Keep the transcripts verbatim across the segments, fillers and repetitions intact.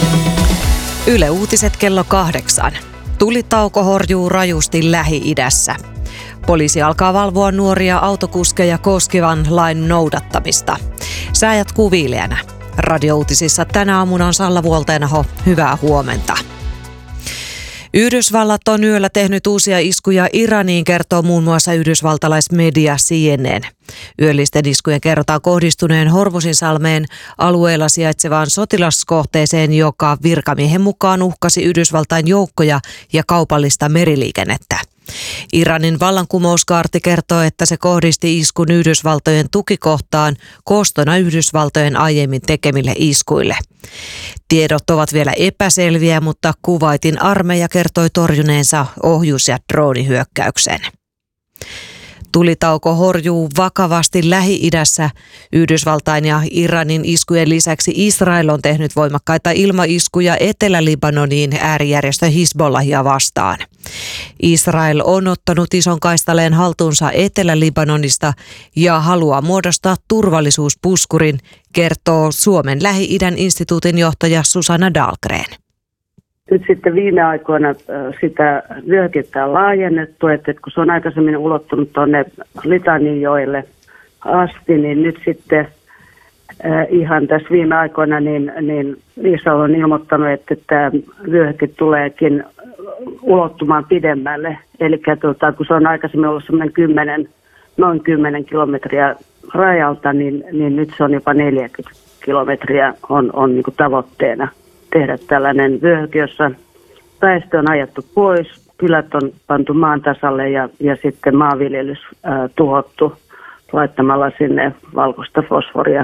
Yle Uutiset kello kahdeksan. Tulitauko horjuu rajusti Lähi-idässä. Poliisi alkaa valvoa nuoria autokuskeja koskevan lain noudattamista. Sää jatkuu viileänä. Radio-uutisissa tänä aamuna on Salla Vuolteenaho. Hyvää huomenta. Yhdysvallat on yöllä tehnyt uusia iskuja Iraniin, kertoo muun muassa yhdysvaltalaismedia C N N. Yöllisten iskujen kerrotaan kohdistuneen Hormuzinsalmeen alueella sijaitsevaan sotilaskohteeseen, joka virkamiehen mukaan uhkasi Yhdysvaltain joukkoja ja kaupallista meriliikennettä. Iranin vallankumouskaarti kertoo, että se kohdisti iskun Yhdysvaltojen tukikohtaan koostona Yhdysvaltojen aiemmin tekemille iskuille. Tiedot ovat vielä epäselviä, mutta Kuwaitin armeija kertoi torjuneensa ohjus- ja droonihyökkäyksen. Tulitauko horjuu vakavasti Lähi-idässä. Yhdysvaltain ja Iranin iskujen lisäksi Israel on tehnyt voimakkaita ilmaiskuja Etelä-Libanoniin äärijärjestö Hizbollahia vastaan. Israel on ottanut ison kaistaleen haltuunsa Etelä-Libanonista ja haluaa muodostaa turvallisuuspuskurin, kertoo Suomen Lähi-idän instituutin johtaja Susanna Dahlgren. Nyt sitten viime aikoina sitä vyöhykettä on laajennettu, että kun se on aikaisemmin ulottunut tuonne Litanijoelle asti, niin nyt sitten ihan tässä viime aikoina niin, niin Israel on ilmoittanut, että tämä vyöhyke tuleekin ulottumaan pidemmälle. Eli tuota, kun se on aikaisemmin ollut semmoinen kymmenen, noin kymmenen kilometriä rajalta, niin, niin nyt se on jopa neljäkymmentä kilometriä on, on niin kuin tavoitteena tehdä tällainen vyöhyke, jossa väestö on ajettu pois, kylät on pantu maan tasalle ja, ja sitten maanviljelys ää, tuhottu laittamalla sinne valkoista fosforia.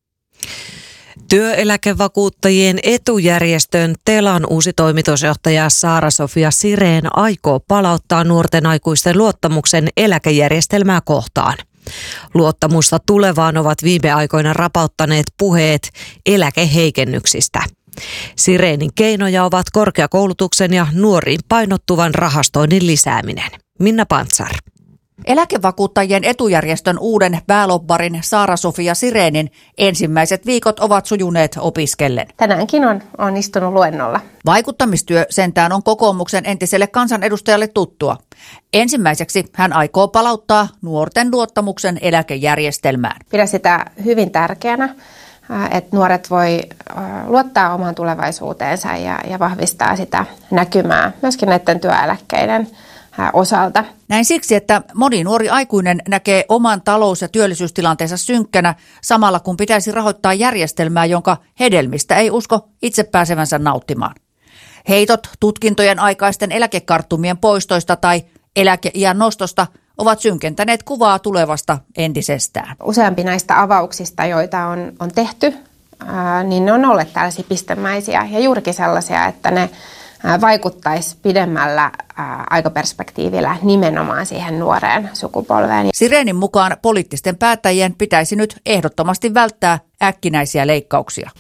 Työeläkevakuuttajien etujärjestön Telan uusi toimitusjohtaja Saara-Sofia Sirén aikoo palauttaa nuorten aikuisten luottamuksen eläkejärjestelmää kohtaan. Luottamusta tulevaan ovat viime aikoina rapauttaneet puheet eläkeheikennyksistä. Sirénin keinoja ovat korkeakoulutuksen ja nuoriin painottuvan rahastoinnin lisääminen. Minna Pantsar. Eläkevakuuttajien etujärjestön uuden päälobbarin Saara-Sofia Sirénin ensimmäiset viikot ovat sujuneet opiskellen. Tänäänkin on, on istunut luennolla. Vaikuttamistyö sentään on kokoomuksen entiselle kansanedustajalle tuttua. Ensimmäiseksi hän aikoo palauttaa nuorten luottamuksen eläkejärjestelmään. Pidän sitä hyvin tärkeänä, että nuoret voi luottaa omaan tulevaisuuteensa ja, ja vahvistaa sitä näkymää myöskin näiden työeläkkeiden osalta. Näin siksi, että moni nuori aikuinen näkee oman talous- ja työllisyystilanteensa synkkänä samalla kun pitäisi rahoittaa järjestelmää, jonka hedelmistä ei usko itse pääsevänsä nauttimaan. Heitot tutkintojen aikaisten eläkekarttumien poistoista tai eläkeiän nostosta ovat synkentäneet kuvaa tulevasta entisestään. Useampi näistä avauksista, joita on, on tehty, ää, niin ne on olleet tällaisia pistemäisiä ja juurikin sellaisia, että ne ää, vaikuttaisi pidemmällä ää, aikaperspektiivillä nimenomaan siihen nuoreen sukupolveen. Sirénin mukaan poliittisten päättäjien pitäisi nyt ehdottomasti välttää äkkinäisiä leikkauksia.